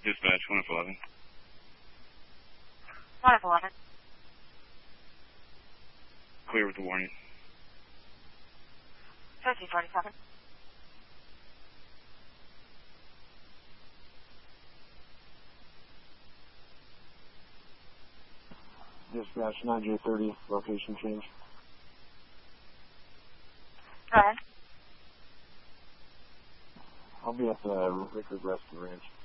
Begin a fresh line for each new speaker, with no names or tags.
Dispatch 111.
111.
Clear with the warning.
1347.
Dispatch 9J30, location change.
Go ahead.
I'll be at the Rickard Rescue Ranch.